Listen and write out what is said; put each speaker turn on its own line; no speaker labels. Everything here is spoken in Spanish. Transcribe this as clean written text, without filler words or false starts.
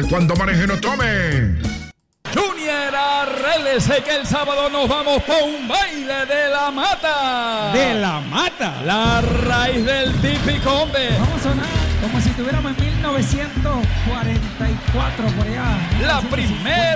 Cuando maneje no tome.
Junior, arréglese que el sábado nos vamos con un baile de la mata.
¿De la mata?
La raíz del típico hombre.
Vamos a sonar como si estuviéramos en 1944 por allá.
La primera.